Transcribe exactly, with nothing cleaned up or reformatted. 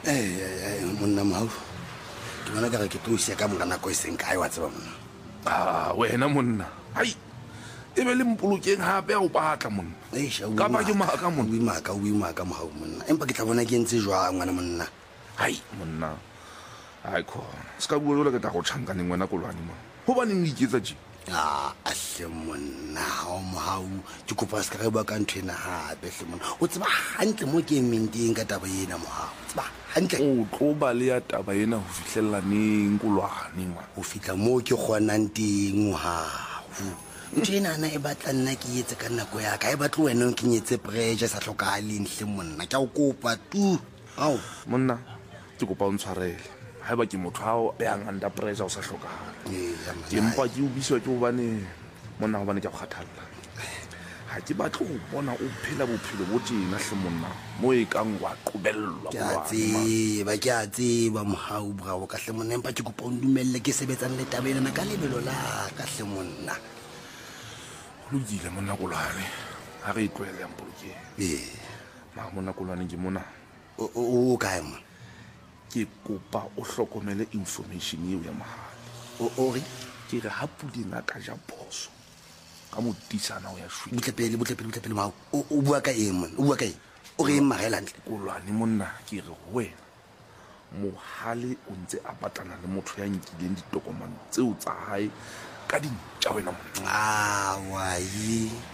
Eh monna Mohau ke bona ka re ke tlo sia ka mora nako e seng kae wa tseba monna. Ah wena monna hai e be le mpolokeng hape a o batla monna ka ba ke maka monna o imaka o imaka Mohau monna empa ke tla bona ke entse jwang ngwana monna. hai monna ai khona ska bua jole ke tla go tšhankaneng wena kolwane monna go baneng o iketsa je Ah ahle monna o Mohau ke kopa se ka re ba ka nthwena hape hle monna o tseba hantle mo ke emeng teng ka taba ena Mohau tseba hantle o tlo ba le ya taba ena ho fihlellaneng kolwane ngwana ho fitla mo ke kgonang teng Mohau ntho ena na e batla nna ke etse ka nako ya ka e batla wena o kenyetse pressure sa hlokahaleng hle monna ke a o kopa tu ao monna ke kopa o ntshwarele ha ba ke motho hao beang under pressure o sa hlokahale ke mpa ke o biswa ke hobane monna hobane ke a kgathalla ha ke batle ho bona o phela bophelo bo tjena hle monna mo e kang wa qobellwa ke a tseba ke a tseba Mohau bravo ka hle monna empa ke kopa o ndumelle ke sebetsang le taba ena ka lebelo la ka hle monna lo dile monna kolwane ha re itlwele ya mpolokeng eh ma monna kolwane ke mona o o kae mo ke kopa o hlokomele information eo ya mahala o ori ke re ha puding a ka ja boso ka motisana o ya shwi butlepele butlepele butlepele Mohau o bua ka eng monna o bua ka eng o re mmagela ntle kolwane monna ke re wena mohale o ntse a patlana le motho ya nkileng ditokomane tseo tsa hae ka dintja wena monna ah wa yi